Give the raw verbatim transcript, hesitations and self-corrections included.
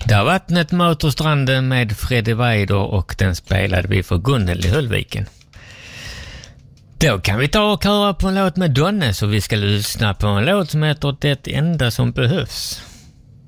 Där vattnet möter stranden med Freddy Weider och den spelade vi för Gunnel i Höllviken. Då kan vi ta och köra på en låt med Donne, så vi ska lyssna på en låt som heter Det enda som behövs.